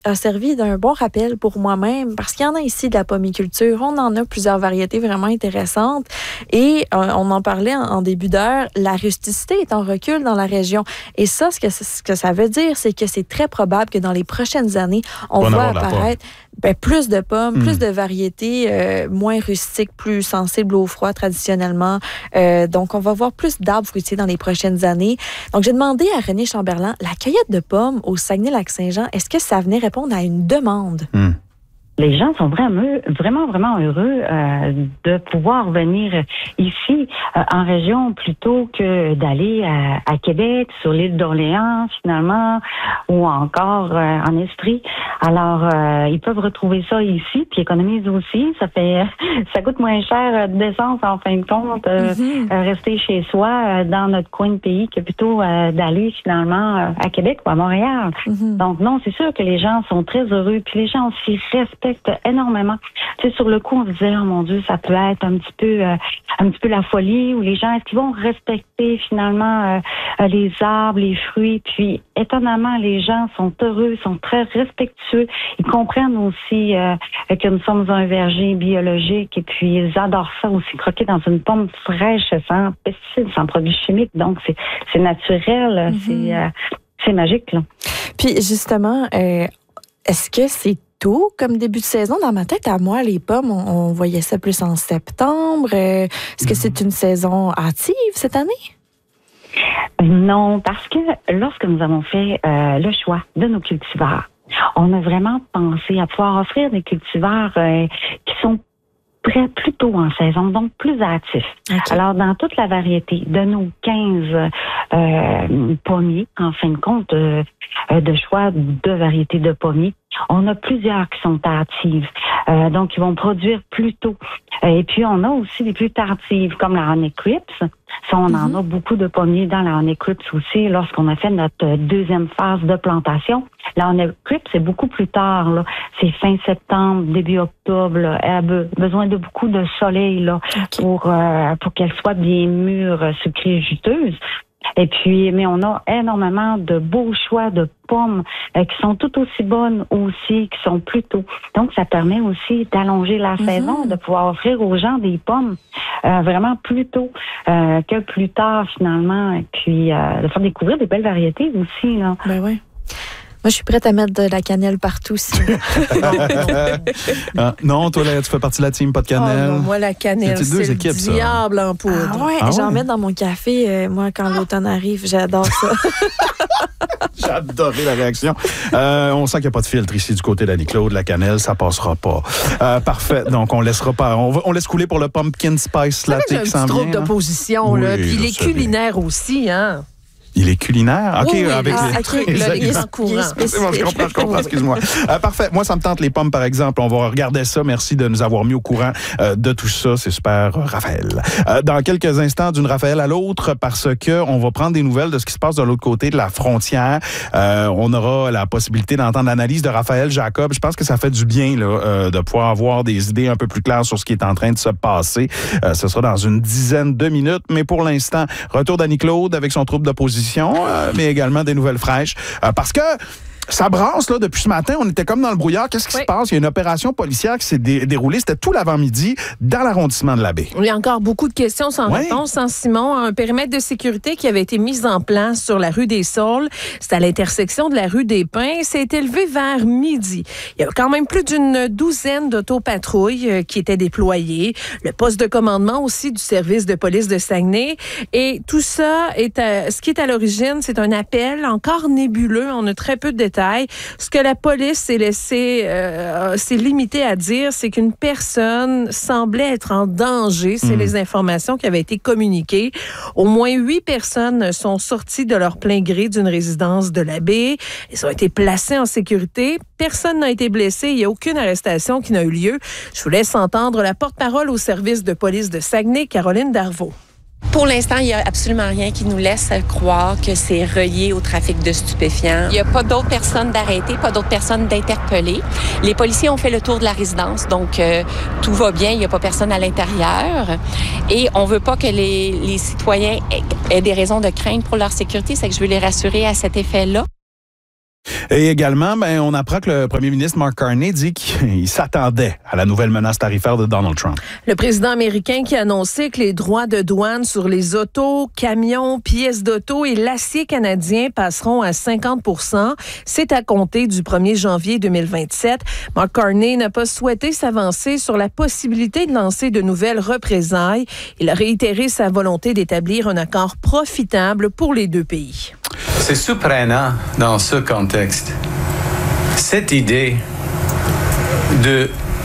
a servi d'un bon rappel pour moi-même parce qu'il y en a ici de la pommiculture. On en a plusieurs variétés vraiment intéressantes et on en parlait en début d'heure. La rusticité est en recul dans la région. Et ça, ce que ça veut dire, c'est que c'est très probable que dans les prochaines années, on voit apparaître plus de pommes, plus de variétés moins rustiques, plus sensibles au froid traditionnellement. Donc, on va voir plus d'arbres fruitiers dans les prochaines années. Donc, j'ai demandé à René Chamberlain, la cueillette de pommes au Saguenay-Lac-Saint-Jean, est-ce que ça venait répondre à une demande? Les gens sont vraiment heureux de pouvoir venir ici en région plutôt que d'aller à Québec, sur l'île d'Orléans finalement, ou encore en Estrie. Alors, ils peuvent retrouver ça ici, puis économisent aussi. Ça coûte moins cher d'essence en fin de compte, rester chez soi dans notre coin de pays que plutôt d'aller finalement à Québec ou à Montréal. Donc non, c'est sûr que les gens sont très heureux, puis les gens aussi respectent énormément. Tu sais, sur le coup, on se disait, oh mon Dieu, ça peut être un petit peu la folie, où les gens, est-ce qu'ils vont respecter finalement les arbres, les fruits, puis étonnamment, les gens sont heureux, sont très respectueux. Ils comprennent aussi que nous sommes un verger biologique, et puis ils adorent ça aussi, croquer dans une pomme fraîche, sans pesticides, sans produits chimiques. Donc, c'est naturel, c'est magique, là. Puis justement, est-ce que c'est tôt comme début de saison? Dans ma tête, à moi, les pommes, on voyait ça plus en septembre. Est-ce que c'est une saison hâtive cette année? Non, parce que lorsque nous avons fait le choix de nos cultivars, on a vraiment pensé à pouvoir offrir des cultivars qui sont prêts plus tôt en saison, donc plus actifs. Okay. Alors, dans toute la variété de nos 15 pommiers, en fin de compte, de choix de variétés de pommiers, on a plusieurs qui sont tardives. Donc, ils vont produire plus tôt. Et puis, on a aussi des plus tardives, comme la Honey Crips. Ça, on en a beaucoup de pommiers dans la Honey Crips aussi, lorsqu'on a fait notre deuxième phase de plantation. La Honey Crips, c'est beaucoup plus tard, là. C'est fin septembre, début octobre, là. Elle a besoin de beaucoup de soleil, là, pour qu'elle soit bien mûre, sucrée, juteuse. Et puis, mais on a énormément de beaux choix de pommes qui sont tout aussi bonnes aussi, qui sont plus tôt. Donc, ça permet aussi d'allonger la saison, de pouvoir offrir aux gens des pommes vraiment plus tôt que plus tard, finalement. Et puis, de faire découvrir des belles variétés aussi, là. Ben oui. Moi, je suis prête à mettre de la cannelle partout. Non, toi, là, tu fais partie de la team pas de cannelle. Oh, non, moi, la cannelle, c'est le diable en poudre. Ah ouais, j'en mets dans mon café, moi, quand l'automne arrive. J'adore ça. J'ai adoré la réaction. On sent qu'il n'y a pas de filtre ici du côté d'Annie-Claude. La cannelle, ça passera pas. Parfait. Donc, on laissera pas. On laisse couler pour le pumpkin spice latte qui s'en vient. C'est un petit d'opposition, là. Puis il est culinaire aussi, hein. Il est culinaire? OK, oui, avec les courants. C'est bon, je comprends, excuse-moi. Parfait. Moi, ça me tente les pommes, par exemple. On va regarder ça. Merci de nous avoir mis au courant de tout ça. C'est super, Raphaël. Dans quelques instants, d'une Raphaël à l'autre, parce que on va prendre des nouvelles de ce qui se passe de l'autre côté de la frontière. On aura la possibilité d'entendre l'analyse de Raphaël Jacob. Je pense que ça fait du bien là, de pouvoir avoir des idées un peu plus claires sur ce qui est en train de se passer. Ce sera dans une dizaine de minutes. Mais pour l'instant, retour d'Annie-Claude avec son trouble d'opposition. Mais également des nouvelles fraîches. Parce que ça brasse, là, depuis ce matin. On était comme dans le brouillard. Qu'est-ce qui se passe? Il y a une opération policière qui s'est déroulée. C'était tout l'avant-midi dans l'arrondissement de la Baie. Il y a encore beaucoup de questions sans réponse, hein, Simon. Un périmètre de sécurité qui avait été mis en place sur la rue des Saules. C'est à l'intersection de la rue des Pins. Ça a été élevé vers midi. Il y a quand même plus d'une douzaine d'autopatrouilles qui étaient déployées. Le poste de commandement aussi du service de police de Saguenay. Et tout ça, ce qui est à l'origine, c'est un appel encore nébuleux. On a très peu de détails. Ce que la police s'est limitée à dire, c'est qu'une personne semblait être en danger. C'est les informations qui avaient été communiquées. Au moins 8 personnes sont sorties de leur plein gré d'une résidence de la Baie. Elles ont été placées en sécurité. Personne n'a été blessé. Il n'y a aucune arrestation qui n'a eu lieu. Je vous laisse entendre la porte-parole au service de police de Saguenay, Caroline Darvaux. Pour l'instant, il n'y a absolument rien qui nous laisse croire que c'est relié au trafic de stupéfiants. Il n'y a pas d'autres personnes d'arrêtées, pas d'autres personnes d'interpellées. Les policiers ont fait le tour de la résidence, donc tout va bien, il n'y a pas personne à l'intérieur. Et on ne veut pas que les citoyens aient des raisons de crainte pour leur sécurité, c'est que je veux les rassurer à cet effet-là. Et également, on apprend que le premier ministre Mark Carney dit qu'il s'attendait à la nouvelle menace tarifaire de Donald Trump. Le président américain qui a annoncé que les droits de douane sur les autos, camions, pièces d'auto et l'acier canadien passeront à 50 %. C'est à compter du 1er janvier 2027. Mark Carney n'a pas souhaité s'avancer sur la possibilité de lancer de nouvelles représailles. Il a réitéré sa volonté d'établir un accord profitable pour les deux pays. C'est surprenant dans ce contexte, cette idée de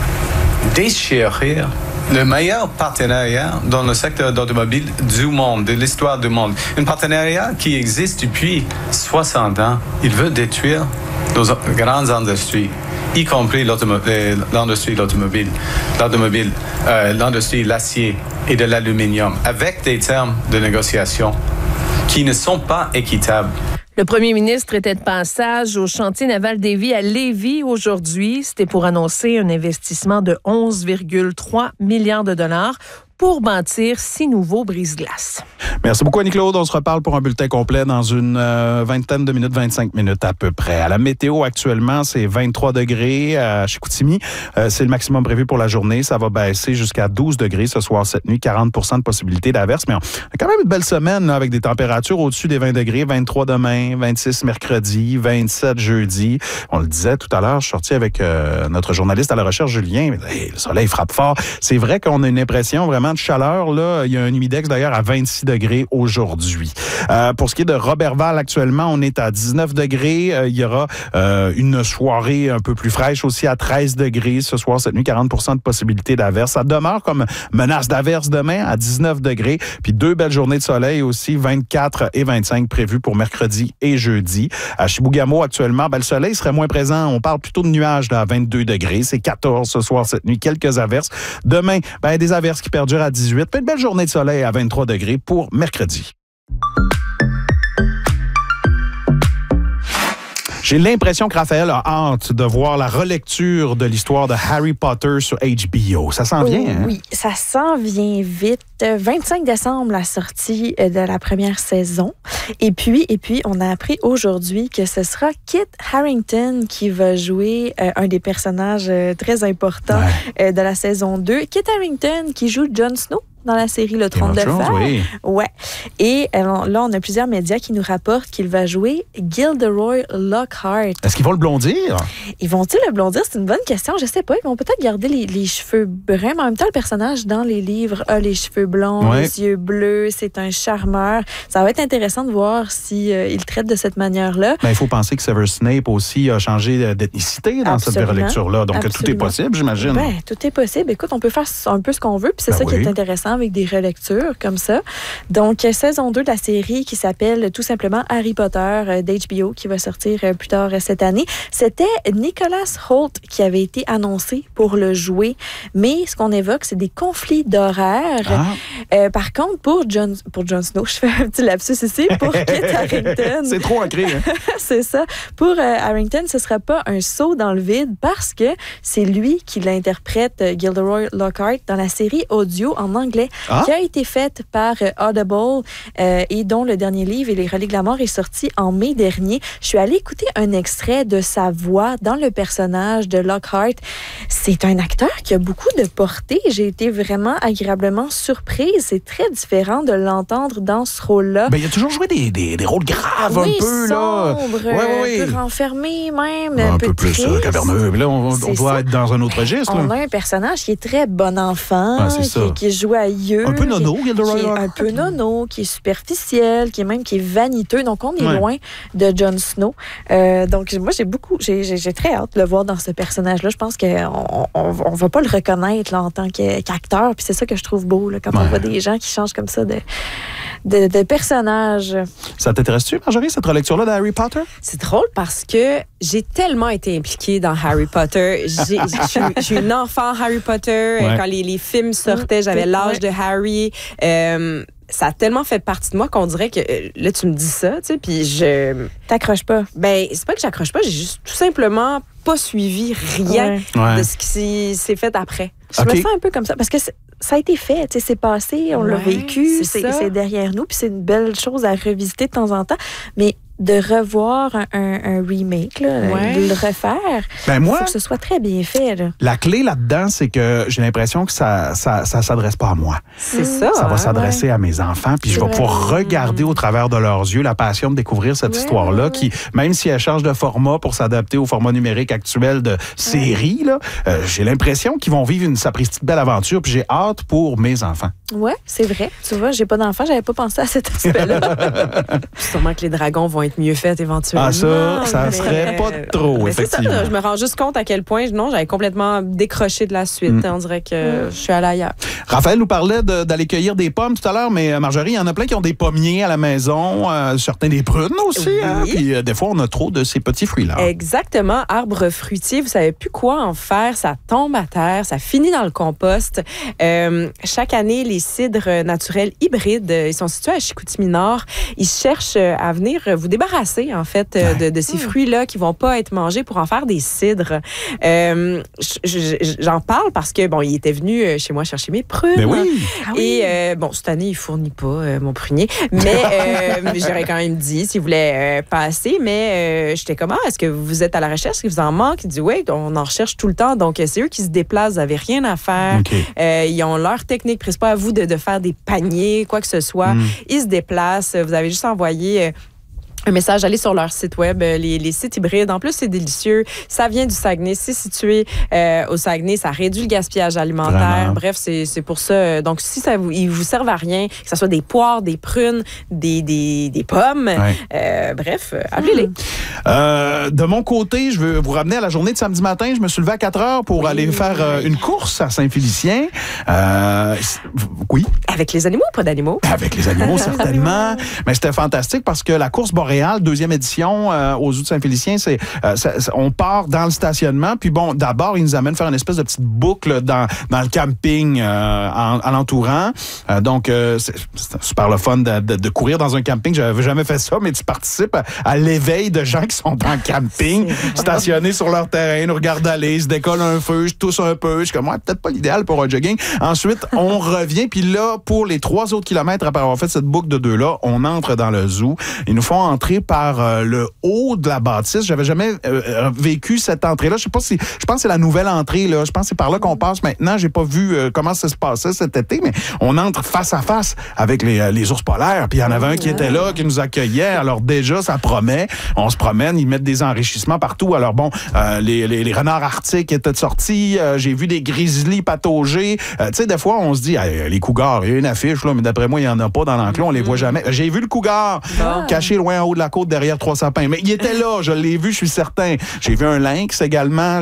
déchirer le meilleur partenariat dans le secteur d'automobile du monde, de l'histoire du monde. Un partenariat qui existe depuis 60 ans. Il veut détruire nos grandes industries, y compris l'industrie de l'automobile, l'industrie de l'acier et de l'aluminium, avec des termes de négociation qui ne sont pas équitables. Le premier ministre était de passage au chantier naval Davie à Lévis aujourd'hui. C'était pour annoncer un investissement de 11,3 milliards de dollars pour bâtir 6 nouveaux brise-glaces. Merci beaucoup, Annie-Claude. On se reparle pour un bulletin complet dans une vingtaine de minutes, 25 minutes à peu près. À la météo, actuellement, c'est 23 degrés à Chicoutimi. C'est le maximum prévu pour la journée. Ça va baisser jusqu'à 12 degrés ce soir, cette nuit. 40 % de possibilité d'averse. Mais on a quand même une belle semaine là, avec des températures au-dessus des 20 degrés. 23 demain, 26 mercredi, 27 jeudi. On le disait tout à l'heure, je suis sorti avec notre journaliste à la recherche, Julien. Le soleil frappe fort. C'est vrai qu'on a une impression vraiment de chaleur. Là. Il y a un humidex d'ailleurs à 26 degrés aujourd'hui. Pour ce qui est de Roberval, actuellement, on est à 19 degrés. Il y aura une soirée un peu plus fraîche aussi à 13 degrés. Ce soir, cette nuit, 40 % de possibilité d'averse. Ça demeure comme menace d'averse demain à 19 degrés. Puis 2 belles journées de soleil aussi, 24 et 25 prévues pour mercredi et jeudi. À Chibougamau, actuellement, le soleil serait moins présent. On parle plutôt de nuages là, à 22 degrés. C'est 14 ce soir, cette nuit. Quelques averses. Demain, des averses qui perdurent à 18. Puis une belle journée de soleil à 23 degrés pour mercredi. J'ai l'impression que Raphaël a hâte de voir la relecture de l'histoire de Harry Potter sur HBO. Ça s'en vient, hein? Oui, ça s'en vient vite. 25 décembre, la sortie de la première saison. Et puis, on a appris aujourd'hui que ce sera Kit Harington qui va jouer un des personnages très importants de la saison 2. Kit Harington qui joue Jon Snow dans la série Le Trône de Fer. Oui. Ouais. Et là, on a plusieurs médias qui nous rapportent qu'il va jouer Gilderoy Lockhart. Est-ce qu'ils vont le blondir? Ils vont-ils le blondir? C'est une bonne question. Je sais pas. Ils vont peut-être garder les cheveux bruns. Mais en même temps, le personnage dans les livres a les cheveux blonds, les yeux bleus. C'est un charmeur. Ça va être intéressant de voir si il traite de cette manière-là. Il faut penser que Severus Snape aussi a changé d'ethnicité dans cette relecture-là. Donc, tout est possible, j'imagine. Tout est possible. Écoute, on peut faire un peu ce qu'on veut. Puis c'est ça qui est intéressant avec des relectures comme ça. Donc, saison 2 de la série qui s'appelle tout simplement Harry Potter d'HBO qui va sortir plus tard cette année. C'était Nicholas Hoult qui avait été annoncé pour le jouer. Mais ce qu'on évoque, c'est des conflits d'horaires. Par contre, pour Jon Snow, je fais un petit lapsus ici, pour Kit Harington. C'est trop ancré, hein? C'est ça. Pour Harington, ce ne sera pas un saut dans le vide parce que c'est lui qui l'interprète, Gilderoy Lockhart, dans la série audio en anglais qui a été faite par Audible et dont le dernier livre, Les Reliques de la Mort, est sorti en mai dernier. Je suis allée écouter un extrait de sa voix dans le personnage de Lockhart. C'est un acteur qui a beaucoup de portée. J'ai été vraiment agréablement surprise. C'est très différent de l'entendre dans ce rôle-là. Il a toujours joué des rôles graves un peu. Sombre, un peu renfermé même. Un peu plus caverneux. Là, on doit être dans un autre registre. On a un personnage qui est très bon enfant, qui joue à un peu nono, un peu nono, qui est superficiel, qui est vaniteux. Donc, on est loin de Jon Snow. Donc, moi, j'ai très hâte de le voir dans ce personnage-là. Je pense qu'on ne va pas le reconnaître là, en tant qu'acteur. Puis c'est ça que je trouve beau, là, quand on voit des gens qui changent comme ça de personnage. Ça t'intéresse-tu, Marjorie, cette relecture-là d'Harry Potter? C'est drôle parce que j'ai tellement été impliquée dans Harry Potter. Je suis une enfant Harry Potter. Quand les films sortaient, j'avais l'âge de Harry. Ça a tellement fait partie de moi qu'on dirait que là, tu me dis ça, tu sais, puis je... T'accroches pas? C'est pas que j'accroche pas, j'ai juste tout simplement pas suivi rien de ce qui s'est fait après. Je me sens un peu comme ça, parce que ça a été fait, tu sais, c'est passé, on l'a vécu, c'est derrière nous, puis c'est une belle chose à revisiter de temps en temps, mais de revoir un remake, là, de le refaire, il faut que ce soit très bien fait. Là. La clé là-dedans, c'est que j'ai l'impression que ça s'adresse pas à moi. C'est ça. Ça va s'adresser à mes enfants, puis je vais pouvoir regarder au travers de leurs yeux la passion de découvrir cette histoire-là, qui, même si elle change de format pour s'adapter au format numérique actuel de série, là, j'ai l'impression qu'ils vont vivre une sapristi belle aventure, puis j'ai hâte pour mes enfants. Oui, c'est vrai. Tu vois, j'ai pas d'enfants, j'avais pas pensé à cet aspect-là. Sûrement que les dragons vont être mieux faits éventuellement. Ah, ça serait pas trop, effectivement. C'est ça, je me rends juste compte à quel point, j'avais complètement décroché de la suite. On dirait que je suis allée ailleurs. Raphaël nous parlait d'aller cueillir des pommes tout à l'heure, mais Marjorie, il y en a plein qui ont des pommiers à la maison, certains des prunes aussi. Hein? Puis des fois, on a trop de ces petits fruits-là. Exactement. Arbre fruitier, vous savez plus quoi en faire. Ça tombe à terre, ça finit dans le compost. Chaque année, les cidres naturels hybrides, ils sont situés à Chicoutimi-Nord. Ils cherchent à venir vous débarrasser, en fait, de ces fruits-là qui vont pas être mangés pour en faire des cidres. J'en parle parce que, il était venu chez moi chercher mes prunes. Mais oui. Et, cette année, il fournit pas mon prunier. Mais j'aurais quand même dit s'il voulait passer. Mais j'étais comme, est-ce que vous êtes à la recherche? Est-ce qu'il vous en manque? Il dit, oui, on en recherche tout le temps. Donc, c'est eux qui se déplacent. Vous n'avez rien à faire. Okay. Ils ont leur technique. Prise pas à vous de faire des paniers, quoi que ce soit. Ils se déplacent. Vous avez juste envoyé un message, allez sur leur site web, les sites hybrides. En plus, c'est délicieux. Ça vient du Saguenay. C'est situé au Saguenay. Ça réduit le gaspillage alimentaire. Vraiment. Bref, c'est pour ça. Donc, si ils vous servent à rien, que ce soit des poires, des prunes, des pommes, bref, appelez-les. De mon côté, je veux vous ramener à la journée de samedi matin. Je me suis levé à 4 heures pour aller faire une course à Saint-Félicien. Oui. Avec les animaux, pas d'animaux? Avec les animaux, certainement. Mais c'était fantastique parce que la course boréale, deuxième édition aux Zoo de Saint-Félicien, on part dans le stationnement, puis d'abord, ils nous amènent faire une espèce de petite boucle dans le camping en l'entourant. Donc, c'est super le fun de courir dans un camping. J'avais jamais fait ça, mais tu participes à l'éveil de gens qui sont dans le camping, stationnés sur leur terrain, nous regardent aller, ils se décollent un feu, je tousse un peu, je suis comme, peut-être pas l'idéal pour un jogging. Ensuite, on revient, puis là, pour les 3 autres kilomètres après avoir fait cette boucle de 2-là, on entre dans le zoo. Ils nous font entrer par le haut de la bâtisse. J'avais jamais vécu cette entrée-là. Je pense que c'est la nouvelle entrée, là. Je pense que c'est par là qu'on passe maintenant. J'ai pas vu comment ça se passait cet été, mais on entre face à face avec les ours polaires. Puis il y en avait un qui était là, qui nous accueillait. Alors déjà, ça promet. On se promène, ils mettent des enrichissements partout. Alors les renards arctiques étaient sortis. J'ai vu des grizzlies patauger. Tu sais, des fois, on se dit, les cougars, il y a une affiche, là, mais d'après moi, il y en a pas dans l'enclos. On les voit jamais. J'ai vu le cougar caché loin en haut de la côte derrière 3 sapins. Mais il était là, je l'ai vu, je suis certain. J'ai vu un lynx également.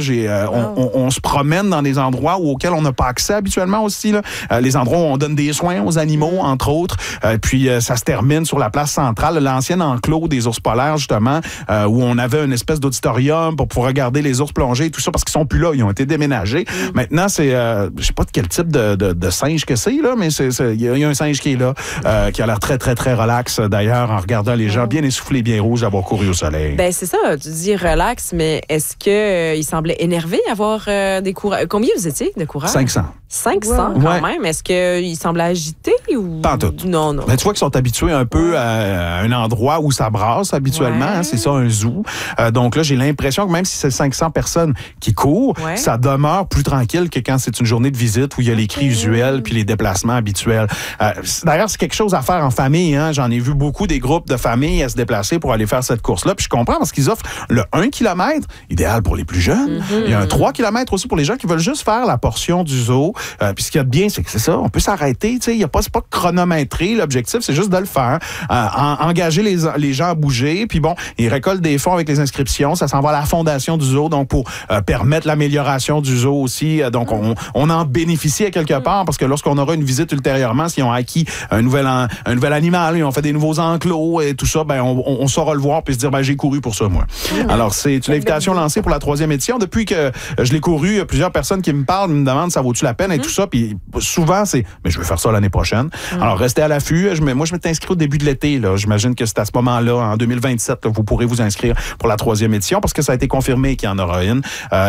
On se promène dans des endroits auxquels on n'a pas accès habituellement aussi. Là. Les endroits où on donne des soins aux animaux, entre autres. Puis ça se termine sur la place centrale, l'ancien enclos des ours polaires, justement, où on avait une espèce d'auditorium pour pouvoir regarder les ours plonger et tout ça, parce qu'ils sont plus là, ils ont été déménagés. Maintenant, c'est, je sais pas de quel type de singe que c'est, là, mais il y a un singe qui est là, qui a l'air très, très, très relax, d'ailleurs, en regardant les gens bien essoufflés, bien rouges, d'avoir couru au soleil. Ben c'est ça, tu dis relax, mais est-ce que il semblait énervé d'avoir des coureurs? Combien vous étiez de coureurs? 500. 500 quand même. Est-ce qu'il semblait agité ou... Pas en tout. Non. Mais tu vois qu'ils sont habitués un peu à un endroit où ça brasse habituellement. Hein, c'est ça, un zoo. Donc là, j'ai l'impression que même si c'est 500 personnes qui courent, ça demeure plus tranquille que quand c'est une journée de visite où il y a les cris usuels puis les déplacements habituels. D'ailleurs, c'est quelque chose à faire en famille. Hein. J'en ai vu beaucoup des groupes de familles à se déplacer pour aller faire cette course-là. Puis je comprends parce qu'ils offrent le 1 km, idéal pour les plus jeunes. Il y a un 3 km aussi pour les gens qui veulent juste faire la portion du zoo. Puis ce qu'il y a de bien, c'est que c'est ça, on peut s'arrêter. Il n'y a pas, c'est pas chronométré. L'objectif, c'est juste de le faire. Engager les gens à bouger. Puis ils récoltent des fonds avec les inscriptions. Ça s'en va à la fondation du zoo, donc pour permettre l'amélioration du zoo aussi. Donc on en bénéficie à quelque part parce que lorsqu'on aura une visite ultérieurement, s'ils ont acquis un nouvel animal, ils ont fait des nouveaux enclos et tout ça, on saura le voir puis se dire, j'ai couru pour ça, moi. Alors, c'est une invitation lancée pour la 3e édition. Depuis que je l'ai couru, il y a plusieurs personnes qui me parlent, me demandent ça vaut-tu la peine et tout ça. Puis souvent, c'est, mais je vais faire ça l'année prochaine. Alors, restez à l'affût. Moi, je m'étais inscrit au début de l'été. Là. J'imagine que c'est à ce moment-là, en 2027, que vous pourrez vous inscrire pour la 3e édition parce que ça a été confirmé qu'il y en aura une.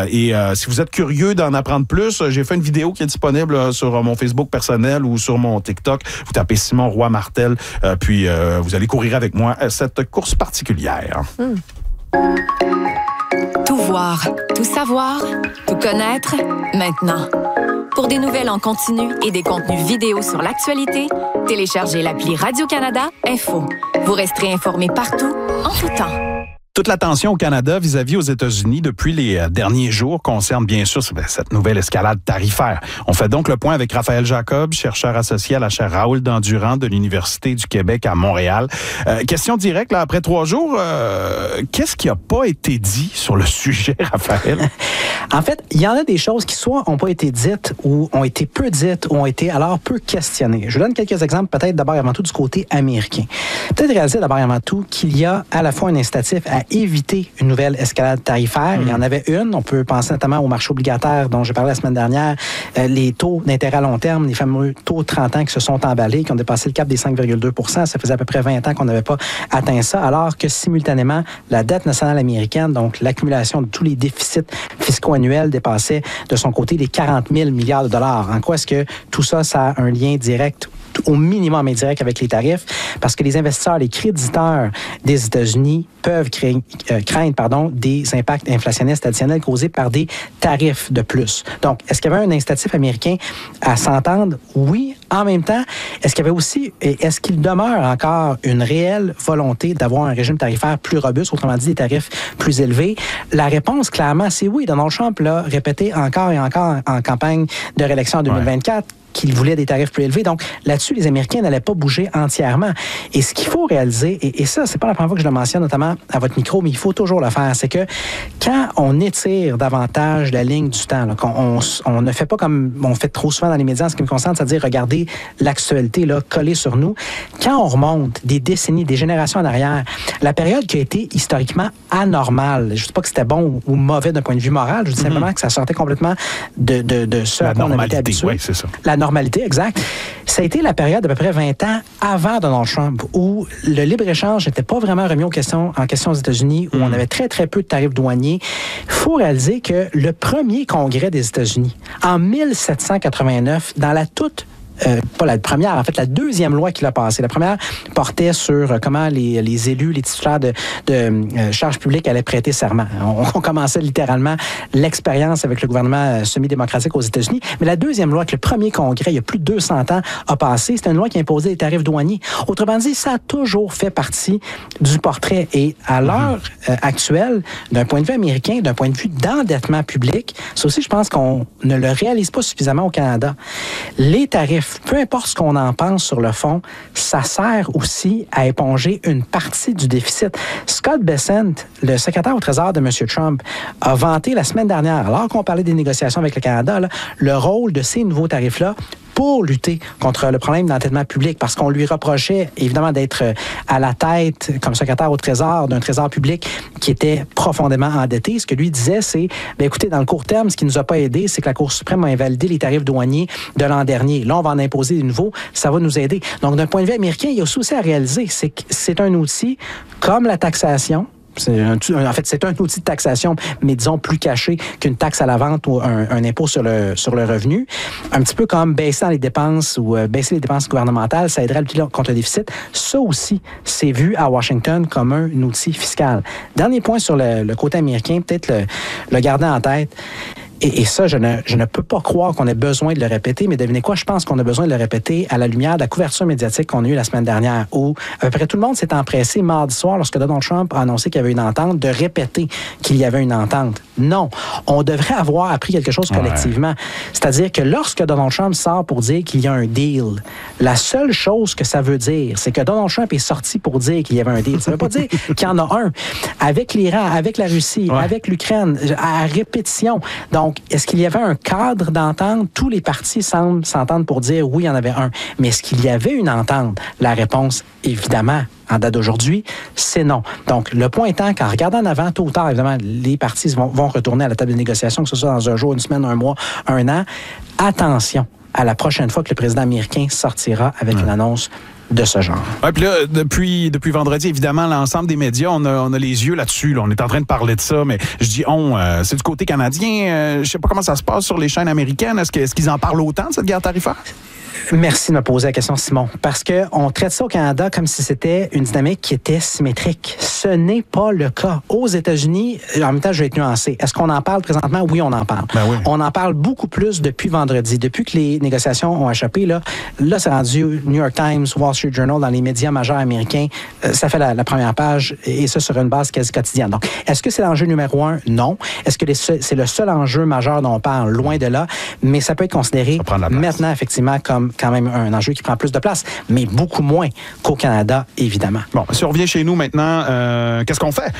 Si vous êtes curieux d'en apprendre plus, j'ai fait une vidéo qui est disponible sur mon Facebook personnel ou sur mon TikTok. Vous tapez Simon Roy Martel, puis vous allez courir avec moi cette cette course particulière. Tout voir, tout savoir, tout connaître, maintenant. Pour des nouvelles en continu et des contenus vidéo sur l'actualité, téléchargez l'appli Radio-Canada Info. Vous resterez informés partout, en tout temps. Toute l'attention au Canada vis-à-vis aux États-Unis depuis les derniers jours concerne bien sûr cette nouvelle escalade tarifaire. On fait donc le point avec Raphaël Jacob, chercheur associé à la chaire Raoul Dandurand de l'Université du Québec à Montréal. Question directe, là, après 3 jours, qu'est-ce qui n'a pas été dit sur le sujet, Raphaël? En fait, il y en a des choses qui soit n'ont pas été dites ou ont été peu dites ou ont été alors peu questionnées. Je vous donne quelques exemples, peut-être d'abord et avant tout du côté américain. Peut-être réaliser d'abord et avant tout qu'il y a à la fois un incitatif à éviter une nouvelle escalade tarifaire. Il y en avait une. On peut penser notamment au marché obligataire dont j'ai parlé la semaine dernière, les taux d'intérêt à long terme, les fameux taux de 30 ans qui se sont emballés, qui ont dépassé le cap des 5,2 %. Ça faisait à peu près 20 ans qu'on n'avait pas atteint ça, alors que simultanément, la dette nationale américaine, donc l'accumulation de tous les déficits fiscaux annuels, dépassait de son côté les 40 000 milliards de dollars. En quoi est-ce que tout ça, ça a un lien direct, au minimum indirect, avec les tarifs? Parce que les investisseurs, les créditeurs des États-Unis peuvent craindre des impacts inflationnistes additionnels causés par des tarifs de plus. Donc, est-ce qu'il y avait un incitatif américain à s'entendre? Oui. En même temps, est-ce qu'il demeure encore une réelle volonté d'avoir un régime tarifaire plus robuste, autrement dit des tarifs plus élevés? La réponse, clairement, c'est oui. Donald Trump l'a répété encore et encore en campagne de réélection en 2024. Qu'il voulait des tarifs plus élevés. Donc, là-dessus, les Américains n'allaient pas bouger entièrement. Et ce qu'il faut réaliser, et ça, c'est pas la première fois que je le mentionne, notamment à votre micro, mais il faut toujours le faire, c'est que quand on étire davantage la ligne du temps, là, on ne fait pas comme on fait trop souvent dans les médias en ce qui me concerne, c'est-à-dire regarder l'actualité là, collée sur nous, quand on remonte des décennies, des générations en arrière, la période qui a été historiquement anormale, je ne dis pas que c'était bon ou mauvais d'un point de vue moral, je dis simplement que ça sortait complètement de ce à quoi on avait été habitué. Oui, c'est ça. La normalité, exact. Ça a été la période d'à peu près 20 ans avant Donald Trump, où le libre-échange n'était pas vraiment remis en question aux États-Unis, où on avait très, très peu de tarifs douaniers. Il faut réaliser que le premier congrès des États-Unis, en 1789, dans la toute pas la première, en fait, la deuxième loi qu'il a passée. La première portait sur comment les élus, les titulaires de charges publiques allaient prêter serment. On commençait littéralement l'expérience avec le gouvernement semi-démocratique aux États-Unis. Mais la deuxième loi que le premier congrès, il y a plus de 200 ans, a passée, c'était une loi qui imposait les tarifs douaniers. Autrement dit, ça a toujours fait partie du portrait. Et à l'heure actuelle, d'un point de vue américain, d'un point de vue d'endettement public, ça aussi, je pense qu'on ne le réalise pas suffisamment au Canada. Les tarifs, peu importe ce qu'on en pense sur le fond, ça sert aussi à éponger une partie du déficit. Scott Bessent, le secrétaire au Trésor de M. Trump, a vanté la semaine dernière, alors qu'on parlait des négociations avec le Canada, là, le rôle de ces nouveaux tarifs-là pour lutter contre le problème d'endettement public, parce qu'on lui reprochait évidemment d'être à la tête, comme secrétaire au Trésor, d'un Trésor public qui était profondément endetté. Ce que lui disait, c'est, écoutez, dans le court terme, ce qui nous a pas aidé, c'est que la Cour suprême a invalidé les tarifs douaniers de l'an dernier. Là, on va en imposer des nouveaux, ça va nous aider. Donc, d'un point de vue américain, il y a aussi à réaliser, c'est que c'est un outil comme la taxation. En fait, c'est un outil de taxation, mais disons plus caché qu'une taxe à la vente ou un impôt sur le revenu. Un petit peu comme baisser les dépenses ou baisser les dépenses gouvernementales, ça aiderait à lutter contre le déficit. Ça aussi, c'est vu à Washington comme un outil fiscal. Dernier point sur le côté américain, peut-être le garder en tête. Et ça, je ne peux pas croire qu'on ait besoin de le répéter, mais devinez quoi, je pense qu'on a besoin de le répéter à la lumière de la couverture médiatique qu'on a eue la semaine dernière, où à peu près tout le monde s'est empressé mardi soir, lorsque Donald Trump a annoncé qu'il y avait une entente, de répéter qu'il y avait une entente. Non, on devrait avoir appris quelque chose collectivement. C'est-à-dire que lorsque Donald Trump sort pour dire qu'il y a un deal, la seule chose que ça veut dire, c'est que Donald Trump est sorti pour dire qu'il y avait un deal. Ça ne veut pas dire qu'il y en a un. Avec l'Iran, avec la Russie, avec l'Ukraine, à répétition. Donc, est-ce qu'il y avait un cadre d'entente? Tous les partis semblent s'entendre pour dire oui, il y en avait un. Mais est-ce qu'il y avait une entente? La réponse, évidemment, en date d'aujourd'hui, c'est non. Donc, le point étant qu'en regardant en avant, tôt ou tard, évidemment, les partis vont retourner à la table de négociation, que ce soit dans un jour, une semaine, un mois, un an. Attention à la prochaine fois que le président américain sortira avec une annonce de ce genre. Oui, puis là, depuis vendredi, évidemment, l'ensemble des médias, on a les yeux là-dessus. Là. On est en train de parler de ça, mais je dis c'est du côté canadien. Je sais pas comment ça se passe sur les chaînes américaines. Est-ce qu'ils en parlent autant de cette guerre tarifaire? Merci de me poser la question, Simon, parce qu'on traite ça au Canada comme si c'était une dynamique qui était symétrique. Ce n'est pas le cas. Aux États-Unis, en même temps, je vais être nuancé. Est-ce qu'on en parle présentement? Oui, on en parle. Ben oui. On en parle beaucoup plus depuis vendredi. Depuis que les négociations ont échappé, là c'est rendu New York Times, Wall Street Journal, dans les médias majeurs américains. Ça fait la première page, et ça sur une base quasi quotidienne. Donc, est-ce que c'est l'enjeu numéro 1? Non. Est-ce que c'est le seul enjeu majeur dont on parle? Loin de là. Mais ça peut être considéré maintenant, effectivement, comme quand même un enjeu qui prend plus de place, mais beaucoup moins qu'au Canada, évidemment. Bon, si on revient chez nous maintenant, qu'est-ce qu'on fait?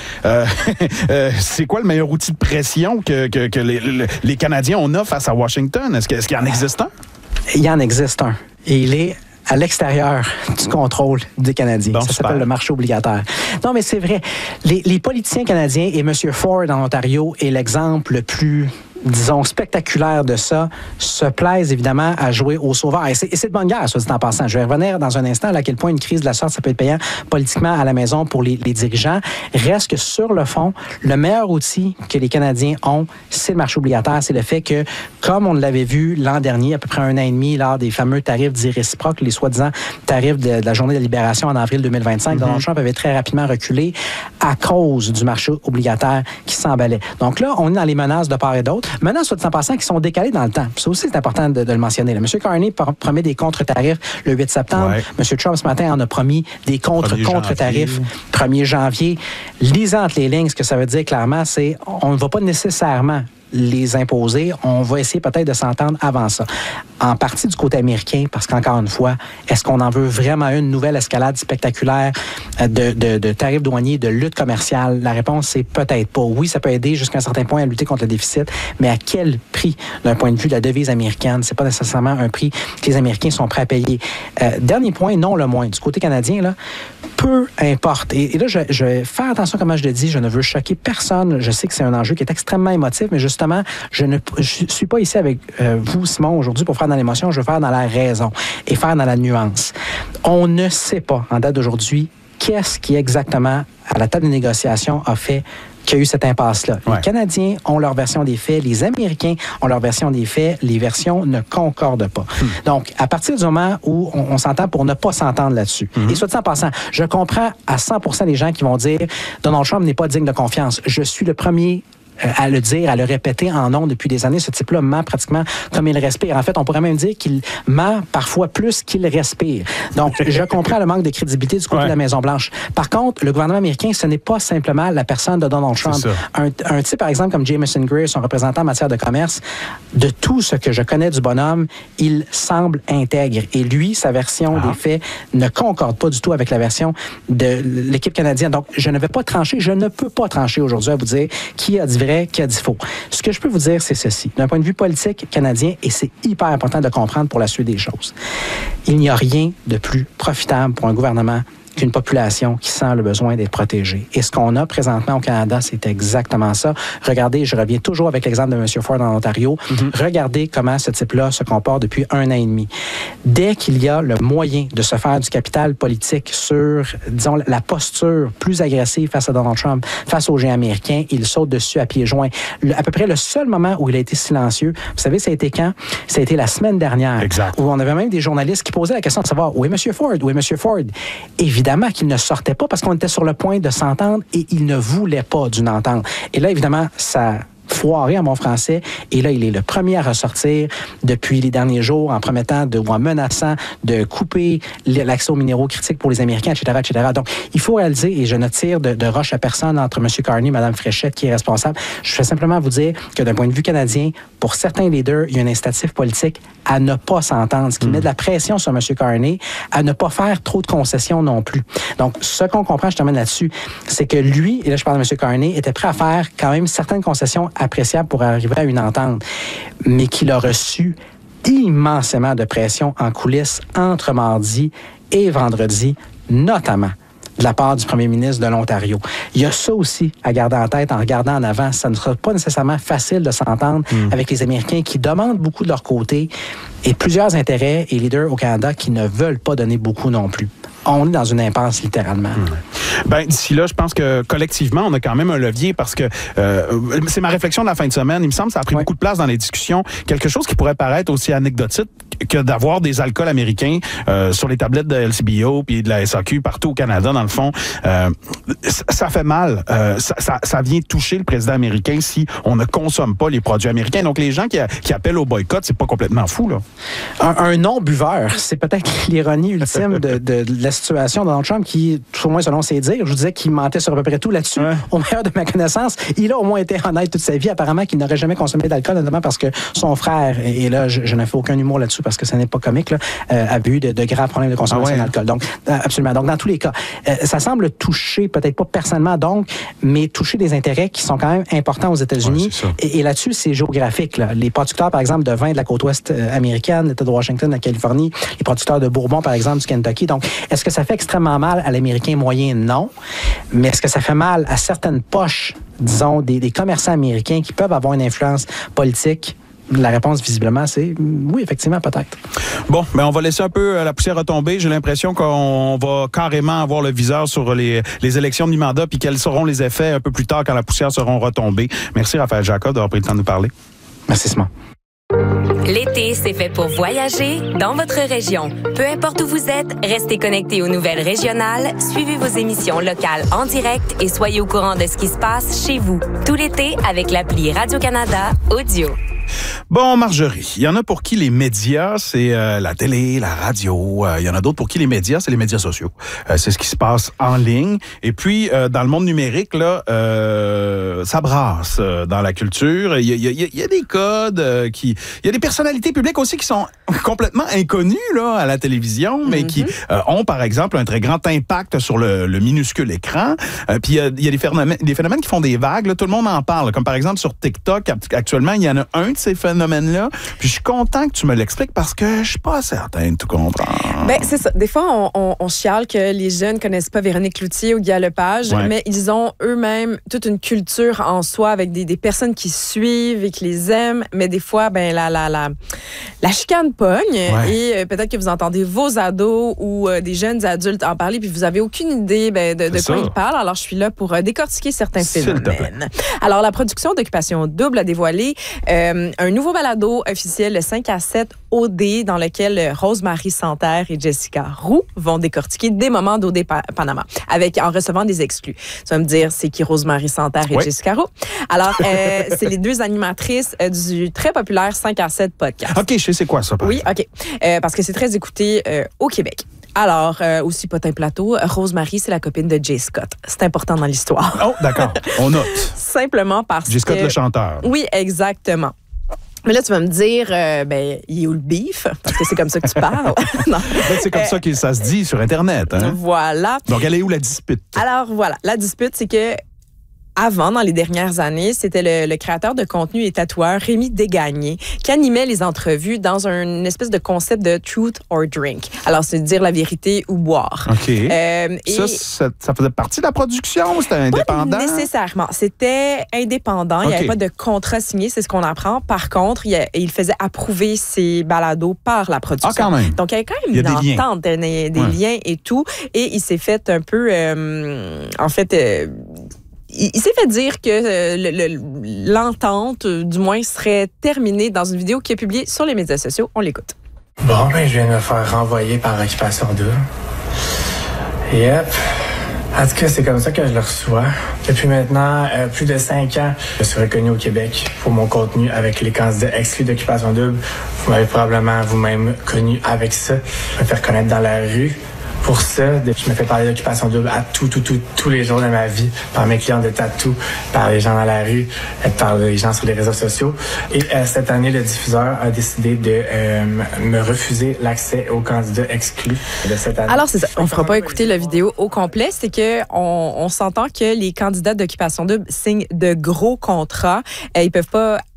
C'est quoi le meilleur outil de pression que les Canadiens ont face à Washington? Est-ce qu'il y en existe un? Il y en existe un. Et il est à l'extérieur du contrôle des Canadiens. Bon, ça super. s'appelle le marché obligataire. Non, mais c'est vrai. Les politiciens canadiens, et M. Ford en Ontario est l'exemple le plus, disons, spectaculaire de ça, se plaisent évidemment à jouer au sauveur. Et c'est de bonne guerre, soit dit en passant. Je vais revenir dans un instant à quel point une crise de la sorte, ça peut être payant politiquement à la maison pour les dirigeants. Reste que sur le fond, le meilleur outil que les Canadiens ont, c'est le marché obligataire. C'est le fait que, comme on l'avait vu l'an dernier, à peu près 1 an et demi, lors des fameux tarifs dits réciproques, les soi-disant tarifs de la journée de la libération en avril 2025, Donald Trump avait très rapidement reculé à cause du marché obligataire qui s'emballait. Donc là, on est dans les menaces de part et d'autre. Menaces, soit dit en passant, qui sont décalées dans le temps. Ça aussi, c'est important de le mentionner. Là, M. Carney promet des contre-tarifs le 8 septembre. Ouais. M. Trump, ce matin, en a promis des contre-tarifs 1er janvier. Lisant entre les lignes, ce que ça veut dire clairement, c'est on ne va pas nécessairement les imposer. On va essayer peut-être de s'entendre avant ça. En partie du côté américain, parce qu'encore une fois, est-ce qu'on en veut vraiment une nouvelle escalade spectaculaire de tarifs douaniers, de lutte commerciale? La réponse, c'est peut-être pas. Oui, ça peut aider jusqu'à un certain point à lutter contre le déficit, mais à quel prix, d'un point de vue de la devise américaine? C'est pas nécessairement un prix que les Américains sont prêts à payer. Dernier point, non le moins. Du côté canadien, là, peu importe. Et là, je vais faire attention à comment je le dis. Je ne veux choquer personne. Je sais que c'est un enjeu qui est extrêmement émotif, mais justement, je suis pas ici avec vous, Simon, aujourd'hui pour faire dans l'émotion. Je veux faire dans la raison et faire dans la nuance. On ne sait pas, en date d'aujourd'hui, qu'est-ce qui exactement, à la table de négociation, a fait qu'il y a eu cette impasse-là. Ouais. Les Canadiens ont leur version des faits, les Américains ont leur version des faits, les versions ne concordent pas. Donc, à partir du moment où on s'entend pour ne pas s'entendre là-dessus, et soit dit en passant, je comprends à 100% les gens qui vont dire « Donald Trump n'est pas digne de confiance ». Je suis le premier à le dire, à le répéter en ondes depuis des années. Ce type-là ment pratiquement comme il respire. En fait, on pourrait même dire qu'il ment parfois plus qu'il respire. Donc, je comprends le manque de crédibilité du côté de la Maison-Blanche. Par contre, le gouvernement américain, ce n'est pas simplement la personne de Donald Trump. Un type, par exemple, comme Jameson Greer, son représentant en matière de commerce, de tout ce que je connais du bonhomme, il semble intègre. Et lui, sa version des faits ne concorde pas du tout avec la version de l'équipe canadienne. Donc, je ne vais pas trancher, je ne peux pas trancher aujourd'hui à vous dire qui a dit vrai, qui a dit faux. Ce que je peux vous dire, c'est ceci. D'un point de vue politique canadien, et c'est hyper important de comprendre pour la suite des choses, il n'y a rien de plus profitable pour un gouvernement qu'une population qui sent le besoin d'être protégée. Et ce qu'on a présentement au Canada, c'est exactement ça. Regardez, je reviens toujours avec l'exemple de M. Ford en Ontario. Regardez comment ce type-là se comporte depuis 1 an et demi. Dès qu'il y a le moyen de se faire du capital politique sur, disons, la posture plus agressive face à Donald Trump, face aux géants américains, il saute dessus à pieds joints. À peu près le seul moment où il a été silencieux, vous savez, ça a été quand? Ça a été la semaine dernière. Exact. Où on avait même des journalistes qui posaient la question de savoir où est M. Ford? Où est M. Ford? Évidemment qu'il ne sortait pas parce qu'on était sur le point de s'entendre et il ne voulait pas d'une entente. Et là, évidemment, ça foiré en bon français. Et là, il est le premier à ressortir depuis les derniers jours en promettant ou en menaçant de couper l'accès aux minéraux critiques pour les Américains, etc., etc. Donc, il faut réaliser, et je ne tire de roche à personne entre M. Carney et Mme Fréchette qui est responsable. Je vais simplement vous dire que d'un point de vue canadien, pour certains leaders, il y a un incitatif politique à ne pas s'entendre, ce qui met de la pression sur M. Carney à ne pas faire trop de concessions non plus. Donc, ce qu'on comprend, je termine là-dessus, c'est que lui, et là je parle de M. Carney, était prêt à faire quand même certaines concessions appréciable pour arriver à une entente, mais qu'il a reçu immensément de pression en coulisses entre mardi et vendredi, notamment de la part du premier ministre de l'Ontario. Il y a ça aussi à garder en tête en regardant en avant. Ça ne sera pas nécessairement facile de s'entendre avec les Américains qui demandent beaucoup de leur côté et plusieurs intérêts et leaders au Canada qui ne veulent pas donner beaucoup non plus. on est dans une impasse, littéralement. Ben, d'ici là, je pense que collectivement, on a quand même un levier parce que c'est ma réflexion de la fin de semaine. Il me semble que ça a pris beaucoup de place dans les discussions. Quelque chose qui pourrait paraître aussi anecdotique que d'avoir des alcools américains sur les tablettes de LCBO puis de la SAQ partout au Canada, dans le fond. Ça fait mal. Ça vient toucher le président américain si on ne consomme pas les produits américains. Donc, les gens qui appellent au boycott, c'est pas complètement fou, là. Un non-buveur, c'est peut-être l'ironie ultime de la situation. Donald Trump, qui, au moins selon ses dires, je vous disais qu'il mentait sur à peu près tout là-dessus. Au meilleur de ma connaissance, il a au moins été honnête toute sa vie. Apparemment qu'il n'aurait jamais consommé d'alcool, notamment parce que son frère, et là, je n'ai fait aucun humour là-dessus parce que ce n'est pas comique, là, a eu de graves problèmes de consommation d'alcool. Donc, absolument. Donc, dans tous les cas, ça semble toucher, peut-être pas personnellement donc, mais toucher des intérêts qui sont quand même importants aux États-Unis. Et là-dessus, c'est géographique, là. Les producteurs, par exemple, de vin de la côte ouest américaine, l'État de Washington, la Californie, les producteurs de Bourbon, par exemple, du Kentucky. Donc, est-ce que ça fait extrêmement mal à l'Américain moyen? Non. Mais est-ce que ça fait mal à certaines poches, disons, des commerçants américains qui peuvent avoir une influence politique? La réponse, visiblement, c'est oui, effectivement, peut-être. Bon, mais on va laisser un peu la poussière retomber. J'ai l'impression qu'on va carrément avoir le viseur sur les élections de mi-mandat, puis quels seront les effets un peu plus tard quand la poussière sera retombée. Merci, Raphaël Jacob, d'avoir pris le temps de nous parler. Merci, Simon. L'été, c'est fait pour voyager dans votre région. Peu importe où vous êtes, restez connectés aux nouvelles régionales, suivez vos émissions locales en direct et soyez au courant de ce qui se passe chez vous. Tout l'été avec l'appli Radio-Canada Audio. Bon, Marjorie, il y en a pour qui les médias, c'est la télé, la radio. Il y en a d'autres pour qui les médias, c'est les médias sociaux. C'est ce qui se passe en ligne. Et puis, dans le monde numérique, là, ça brasse dans la culture. Il y a des codes il y a des personnalités publiques aussi qui sont complètement inconnues là, à la télévision, mais qui ont, par exemple, un très grand impact sur le minuscule écran. Puis, il y a des phénomènes qui font des vagues. Là, tout le monde en parle. Comme par exemple, sur TikTok, actuellement, il y en a un de ces phénomènes-là. Puis je suis content que tu me l'expliques parce que je suis pas certain de tout comprendre. Ben c'est ça. Des fois, on chiale que les jeunes connaissent pas Véronique Cloutier ou Guy Lepage, mais ils ont eux-mêmes toute une culture en soi avec des personnes qui suivent et qui les aiment. Mais des fois, ben la chicane pogne et peut-être que vous entendez vos ados ou des jeunes adultes en parler puis vous avez aucune idée de quoi ils parlent. Alors, je suis là pour décortiquer certains phénomènes. Alors, la production d'Occupation Double a dévoilé un nouveau balado officiel, le 5 à 7 OD, dans lequel Rose-Marie Santerre et Jessica Roux vont décortiquer des moments d'OD Panama, en recevant des exclus. Tu vas me dire, c'est qui Rose-Marie Santerre et Jessica Roux? Alors, c'est les deux animatrices du très populaire 5 à 7 podcast. OK, je sais c'est quoi ça, par exemple. OK. Parce que c'est très écouté au Québec. Alors, aussi Potin Plateau, Rose-Marie, c'est la copine de Jay Scott. C'est important dans l'histoire. Oh, d'accord. On note. Simplement parce Jay Scott, le chanteur. Oui, exactement. Mais là, tu vas me dire, il est où le beef? Parce que c'est comme ça que tu parles. Non. Ben, c'est comme ça que ça se dit sur Internet. Hein? Voilà. Donc, elle est où la dispute? Alors, voilà. La dispute, c'est que avant, dans les dernières années, c'était le créateur de contenu et tatoueur Rémi Desgagnés qui animait les entrevues dans une espèce de concept de truth or drink. Alors, c'est dire la vérité ou boire. OK. Ça faisait partie de la production? C'était indépendant? Pas nécessairement. C'était indépendant. Il n'y avait pas de contrat signé, c'est ce qu'on apprend. Par contre, il faisait approuver ses balados par la production. Ah, quand même. Donc, il y avait quand même une entente, des liens et tout. Et il s'est fait un peu... il s'est fait dire que l'entente, du moins, serait terminée dans une vidéo qui est publiée sur les médias sociaux. On l'écoute. Bon, je viens de me faire renvoyer par Occupation Double. Yep. En tout cas, c'est comme ça que je le reçois. Depuis maintenant plus de 5 ans, je suis reconnu au Québec pour mon contenu avec les candidats exclus d'Occupation Double. Vous m'avez probablement vous-même connu avec ça. Je me fais reconnaître dans la rue. Pour ça, je me fais parler d'Occupation Double à tous les jours de ma vie, par mes clients de tatou, par les gens dans la rue, par les gens sur les réseaux sociaux. Et cette année, le diffuseur a décidé de me refuser l'accès aux candidats exclus de cette année. Alors, c'est ça. On ne fera pas écouter la vidéo au complet. C'est qu'on s'entend que les candidats d'Occupation Double signent de gros contrats. Ils peuvent pas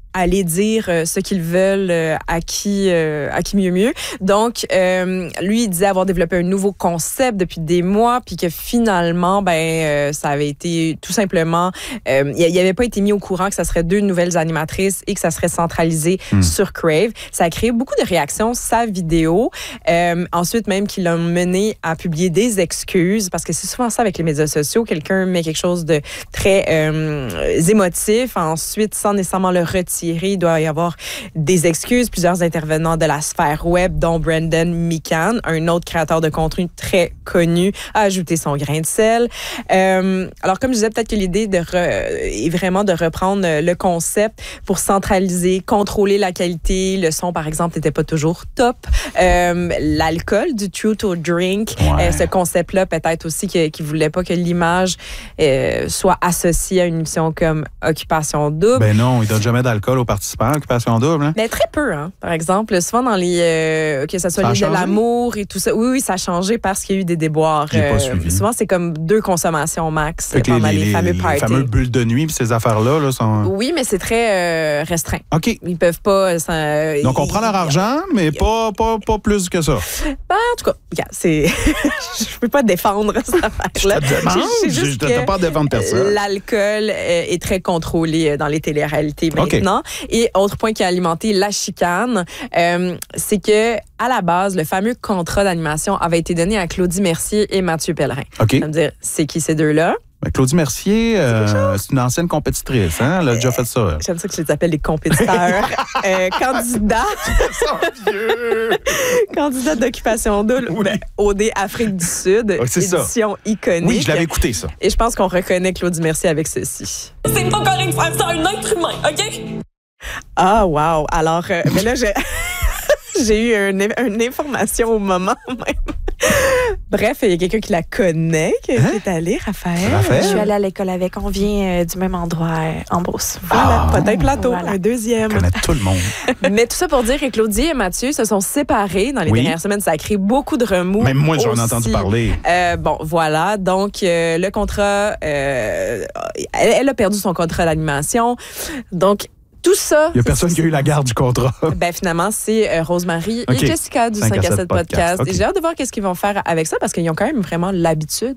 aller dire ce qu'ils veulent à qui mieux. Donc, lui, il disait avoir développé un nouveau concept depuis des mois, puis que finalement, ça avait été tout simplement... il n'avait pas été mis au courant que ça serait 2 nouvelles animatrices et que ça serait centralisé sur Crave. Ça a créé beaucoup de réactions, sa vidéo. Ensuite, même qu'il a mené à publier des excuses, parce que c'est souvent ça avec les médias sociaux. Quelqu'un met quelque chose de très émotif. Ensuite, sans nécessairement le retirer, il doit y avoir des excuses. Plusieurs intervenants de la sphère web, dont Brendan Mikan, un autre créateur de contenu très connu, a ajouté son grain de sel. Alors, comme je disais, peut-être que l'idée est vraiment de reprendre le concept pour centraliser, contrôler la qualité. Le son, par exemple, n'était pas toujours top. L'alcool, du truth or drink, ce concept-là, peut-être aussi qu'il ne voulait pas que l'image soit associée à une émission comme Occupation Double. Ben non, il ne donne jamais d'alcool aux participants, Occupation Double. Hein? Mais très peu, hein. Par exemple, souvent dans les... que ce soit l'île de l'amour et tout ça. Oui, ça a changé parce qu'il y a eu des déboires. Souvent, c'est comme 2 consommations max pendant les fameux parties. Les fameux bulles de nuit, ces affaires-là sont... Oui, mais c'est très restreint. OK. Ils peuvent pas... Donc, on prend leur argent, mais pas plus que ça. En tout cas, regarde, je peux pas défendre cette affaire-là. Je ne te pas défendre personne. L'alcool est très contrôlé dans les téléréalités maintenant. Et autre point qui a alimenté la chicane, c'est que à la base, le fameux contrat d'animation avait été donné à Claudie Mercier et Mathieu Pellerin. Okay. Ça veut dire, c'est qui ces deux-là? Claudie Mercier, c'est une ancienne compétitrice. Hein? Elle a déjà fait ça. J'aime ça que je les appelle les compétiteurs. Candidat d'Occupation Double, OD Afrique du Sud, édition iconique. Oui, je l'avais écouté, ça. Et je pense qu'on reconnaît Claudie Mercier avec ceci. C'est pas correct de faire ça à un être humain, OK? Ah, wow. Alors, mais là, j'ai eu une information au moment même. Bref, il y a quelqu'un qui la connaît, qui est allé, Raphaël. Je suis allée à l'école avec. On vient du même endroit, en Beauce. Voilà, Potin-Plateau, un deuxième. On connaît tout le monde. Mais tout ça pour dire que Claudie et Mathieu se sont séparés dans les dernières semaines. Ça a créé beaucoup de remous. Même moi, j'en ai entendu parler. Voilà. Donc, le contrat... elle a perdu son contrat d'animation. Donc, tout ça... Il n'y a personne qui a eu la garde du contrat. Finalement, c'est Rosemary et Jessica du 5 à 7 podcast. Et j'ai hâte de voir qu'est-ce qu'ils vont faire avec ça parce qu'ils ont quand même vraiment l'habitude.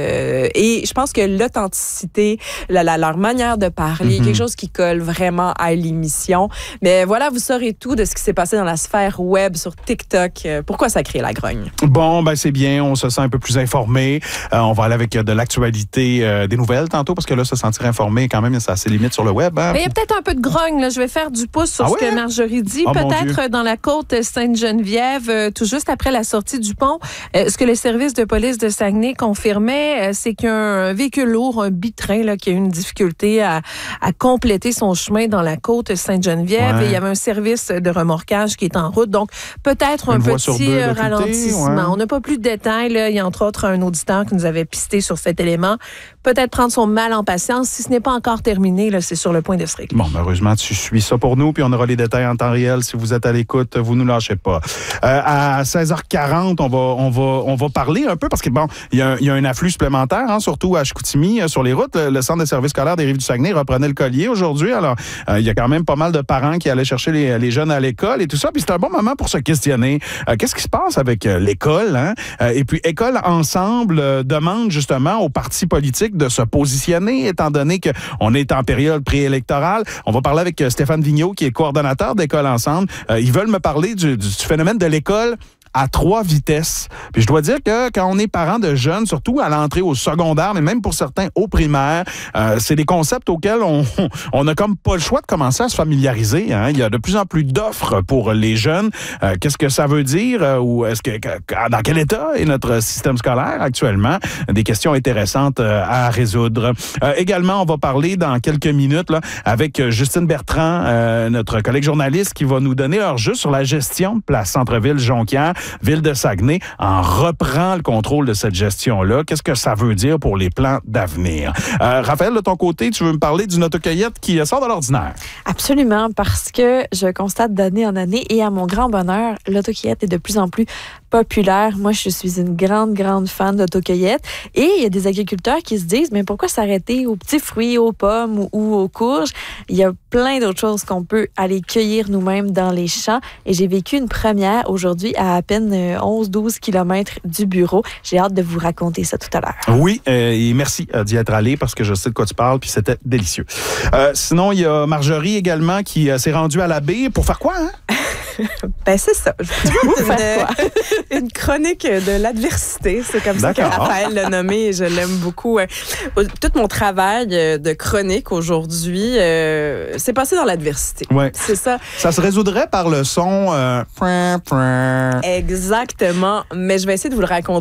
Et je pense que l'authenticité, leur manière de parler, quelque chose qui colle vraiment à l'émission. Mais voilà, vous saurez tout de ce qui s'est passé dans la sphère web sur TikTok. Pourquoi ça crée la grogne? Bon, c'est bien. On se sent un peu plus informé. On va aller avec de l'actualité, des nouvelles tantôt parce que là, se sentir informé, quand même, ça a ses limites sur le web. Hein? Mais il y a peut-être un peu de grogne. Là, je vais faire du pouce sur ce que Marjorie dit. Peut-être dans la côte Sainte-Geneviève, tout juste après la sortie du pont, ce que le service de police de Saguenay confirmait, c'est qu'un véhicule lourd, un bitrain, là, qui a eu une difficulté à compléter son chemin dans la côte Sainte-Geneviève. Et il y avait un service de remorquage qui est en route. Donc, peut-être un petit ralentissement. On n'a pas plus de détails. Là. Il y a entre autres un auditeur qui nous avait pisté sur cet élément. Peut-être prendre son mal en patience. Si ce n'est pas encore terminé, là, c'est sur le point de se régler. Bon, heureusement, tu suis ça pour nous, puis on aura les détails en temps réel. Si vous êtes à l'écoute, vous ne nous lâchez pas. À 16h40, on va parler un peu, parce que il y a un afflux supplémentaire, surtout à Chicoutimi, sur les routes. Le centre de services scolaires des Rives du Saguenay reprenait le collier aujourd'hui. Alors, il y a quand même pas mal de parents qui allaient chercher les jeunes à l'école et tout ça. Puis c'est un bon moment pour se questionner. Qu'est-ce qui se passe avec l'école? Et puis, École Ensemble demande justement aux partis politiques de se positionner, étant donné qu'on est en période préélectorale. On va parler avec Stéphane Vigneault, qui est coordonnateur d'École Ensemble. Ils veulent me parler du phénomène de l'école à 3 vitesses. Puis je dois dire que quand on est parent de jeunes, surtout à l'entrée au secondaire, mais même pour certains au primaire, c'est des concepts auxquels on n'a comme pas le choix de commencer à se familiariser. Hein. Il y a de plus en plus d'offres pour les jeunes. Qu'est-ce que ça veut dire? Ou est-ce que dans quel état est notre système scolaire actuellement? Des questions intéressantes à résoudre. Également, on va parler dans quelques minutes là, avec Justine Bertrand, notre collègue journaliste, qui va nous donner leur jeu sur la gestion de Place Centre-Ville Jonquière. Ville de Saguenay en reprend le contrôle de cette gestion-là. Qu'est-ce que ça veut dire pour les plans d'avenir? Raphaël, de ton côté, tu veux me parler d'une autocueillette qui sort de l'ordinaire? Absolument, parce que je constate d'année en année, et à mon grand bonheur, l'autocueillette est de plus en plus populaire. Moi, je suis une grande fan d'autocueillette. Et il y a des agriculteurs qui se disent, mais pourquoi s'arrêter aux petits fruits, aux pommes ou aux courges? Il y a plein d'autres choses qu'on peut aller cueillir nous-mêmes dans les champs. Et j'ai vécu une première aujourd'hui à peine 11-12 kilomètres du bureau. J'ai hâte de vous raconter ça tout à l'heure. Oui, et merci d'y être allé parce que je sais de quoi tu parles, puis c'était délicieux. Sinon, il y a Marjorie également qui s'est rendue à la baie pour faire quoi, hein? Ben c'est ça. Une chronique de l'adversité. C'est comme ça que Raphaël l'a nommé et je l'aime beaucoup. Tout mon travail de chronique aujourd'hui s'est passé dans l'adversité. Ouais. C'est ça. Ça se résoudrait par le son... Exactement. Mais je vais essayer de vous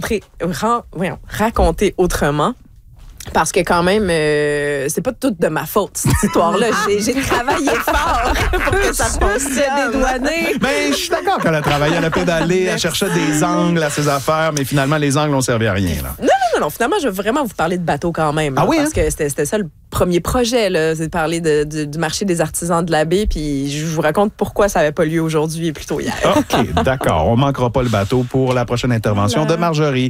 le raconter autrement. Parce que quand même, c'est pas tout de ma faute, cette histoire-là. J'ai travaillé fort pour que ça fonctionne. Dédouané. Ben, je suis d'accord qu'elle a travaillé, elle a pédalé, elle cherchait des angles à ses affaires, mais finalement, les angles n'ont servi à rien. Là. Non. Finalement, je veux vraiment vous parler de bateau quand même. Ah oui, parce que c'était ça le premier projet, là, c'est de parler du marché des artisans de la baie, puis je vous raconte pourquoi ça n'avait pas lieu aujourd'hui et plutôt hier. OK, d'accord. On manquera pas le bateau pour la prochaine intervention de Marjorie.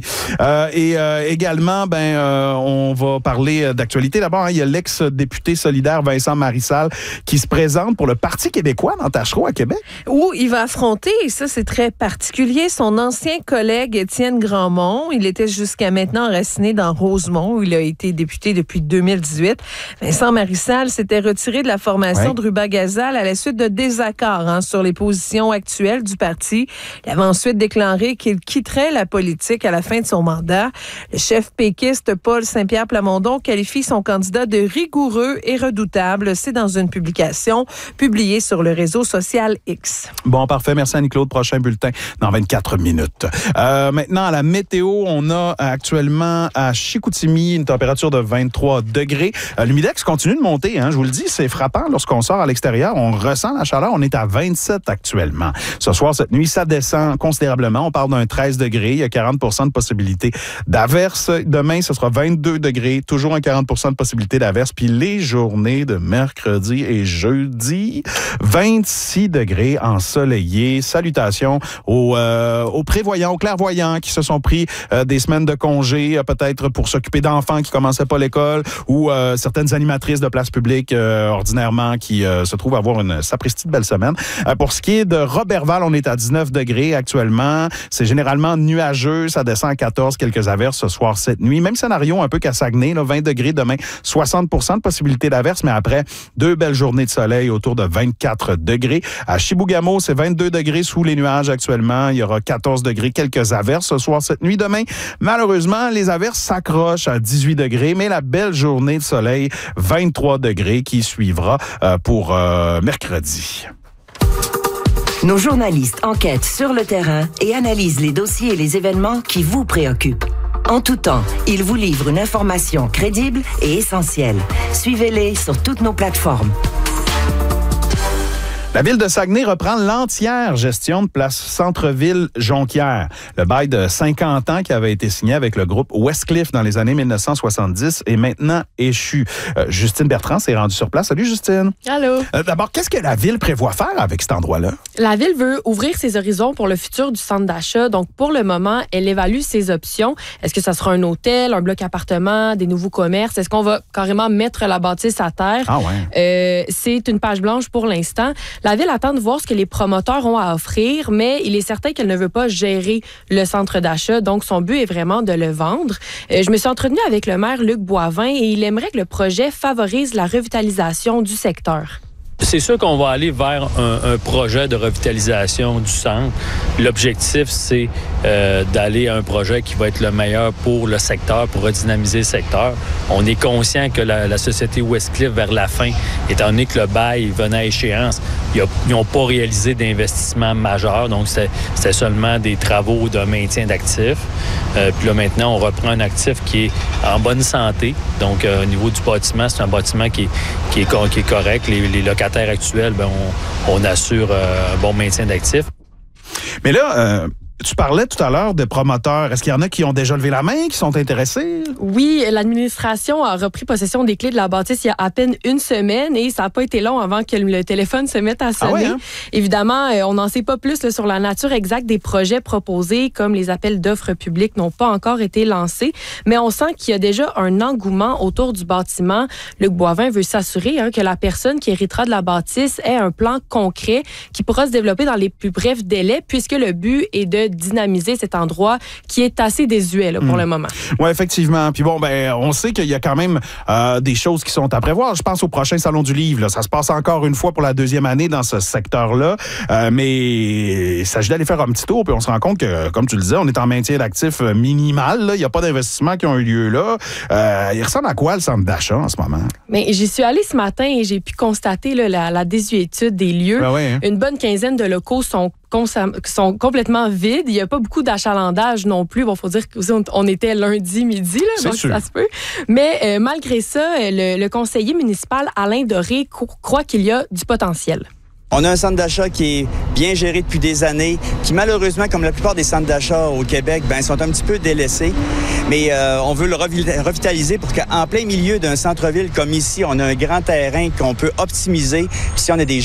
Également, on va parler d'actualité. D'abord, il y a l'ex-député solidaire Vincent Marissal qui se présente pour le Parti québécois dans Tachereau à Québec. Où il va affronter, et ça c'est très particulier, son ancien collègue Étienne Grandmont. Il était jusqu'à maintenant enraciné dans Rosemont, où il a été député depuis 2018. Vincent Marissal s'était retiré de la formation de Ruba-Gazal à la suite de désaccords sur les positions actuelles du parti. Il avait ensuite déclaré qu'il quitterait la politique à la fin de son mandat. Le chef péquiste Paul Saint-Pierre Plamondon qualifie son candidat de rigoureux et redoutable. C'est dans une publication publiée sur le réseau social X. Bon, parfait. Merci Annie-Claude. Prochain bulletin dans 24 minutes. Maintenant, à la météo, on a actuellement à Chicoutimi une température de 23 degrés. L'humidex continue de monter, hein, je vous le dis, c'est frappant lorsqu'on sort à l'extérieur, on ressent la chaleur, on est à 27 actuellement. Ce soir, cette nuit, ça descend considérablement, on parle d'un 13 degrés, il y a 40 de possibilité d'averse. Demain, ce sera 22 degrés, toujours un 40 de possibilité d'averse, puis les journées de mercredi et jeudi, 26 degrés ensoleillés. Salutations aux prévoyants, aux clairvoyants qui se sont pris des semaines de congé, peut-être pour s'occuper d'enfants qui commençaient pas l'école, ou certaines animatrices de place publique ordinairement qui se trouvent avoir une sapristi de belle semaine. Pour ce qui est de Roberval, on est à 19 degrés actuellement. C'est généralement nuageux. Ça descend à 14, quelques averses ce soir, cette nuit. Même scénario un peu qu'à Saguenay, là, 20 degrés demain, 60 de possibilité d'averse, mais après, 2 belles journées de soleil autour de 24 degrés. À Chibougamau, c'est 22 degrés sous les nuages actuellement. Il y aura 14 degrés, quelques averses ce soir, cette nuit. Demain, malheureusement, les averses s'accrochent à 18 degrés, mais la belle journée de soleil, 23 degrés qui suivra pour mercredi. Nos journalistes enquêtent sur le terrain et analysent les dossiers et les événements qui vous préoccupent. En tout temps, ils vous livrent une information crédible et essentielle. Suivez-les sur toutes nos plateformes. La ville de Saguenay reprend l'entière gestion de place Centre-Ville Jonquière. Le bail de 50 ans qui avait été signé avec le groupe Westcliff dans les années 1970 est maintenant échu. Justine Bertrand s'est rendue sur place. Salut Justine. Allô. D'abord, qu'est-ce que la ville prévoit faire avec cet endroit-là? La ville veut ouvrir ses horizons pour le futur du centre d'achat. Donc, pour le moment, elle évalue ses options. Est-ce que ça sera un hôtel, un bloc appartement, des nouveaux commerces? Est-ce qu'on va carrément mettre la bâtisse à terre? Ah ouais. C'est une page blanche pour l'instant. La ville attend de voir ce que les promoteurs ont à offrir, mais il est certain qu'elle ne veut pas gérer le centre d'achat. Donc, son but est vraiment de le vendre. Je me suis entretenue avec le maire Luc Boivin et il aimerait que le projet favorise la revitalisation du secteur. C'est sûr qu'on va aller vers un projet de revitalisation du centre. L'objectif, c'est d'aller à un projet qui va être le meilleur pour le secteur, pour redynamiser le secteur. On est conscient que la société Westcliff, vers la fin, étant donné que le bail venait à échéance, ils n'ont pas réalisé d'investissement majeur, donc c'était seulement des travaux de maintien d'actifs. Puis là, maintenant, on reprend un actif qui est en bonne santé. Donc, au niveau du bâtiment, c'est un bâtiment qui est correct. Les locataires actuels, on assure un bon maintien d'actifs. Mais là, Tu parlais tout à l'heure de promoteurs. Est-ce qu'il y en a qui ont déjà levé la main, qui sont intéressés? Oui, l'administration a repris possession des clés de la bâtisse il y a à peine une semaine et ça n'a pas été long avant que le téléphone se mette à sonner. Ah ouais, hein? Évidemment, on n'en sait pas plus sur la nature exacte des projets proposés, comme les appels d'offres publiques n'ont pas encore été lancés, mais on sent qu'il y a déjà un engouement autour du bâtiment. Luc Boivin veut s'assurer que la personne qui héritera de la bâtisse ait un plan concret qui pourra se développer dans les plus brefs délais, puisque le but est de dynamiser cet endroit qui est assez désuet là, pour le moment. Oui, effectivement. Puis bon, on sait qu'il y a quand même des choses qui sont à prévoir. Je pense au prochain Salon du Livre. Là. Ça se passe encore une fois pour la deuxième année dans ce secteur-là. Mais il s'agit d'aller faire un petit tour, puis on se rend compte que, comme tu le disais, on est en maintien d'actifs minimal. Là. Il n'y a pas d'investissements qui ont eu lieu là. Il ressemble à quoi le centre d'achat en ce moment? Mais j'y suis allée ce matin et j'ai pu constater là, la désuétude des lieux. Ben ouais, hein? Une bonne quinzaine de locaux sont complètement vides. Il n'y a pas beaucoup d'achalandage non plus. Bon, faut dire qu'on était lundi midi, là, donc ça se peut. Mais malgré ça, le conseiller municipal Alain Doré croit qu'il y a du potentiel. On a un centre d'achat qui est bien géré depuis des années, qui malheureusement, comme la plupart des centres d'achat au Québec, sont un petit peu délaissés. Mais on veut le revitaliser pour qu'en plein milieu d'un centre-ville comme ici, on a un grand terrain qu'on peut optimiser. Puis si on a des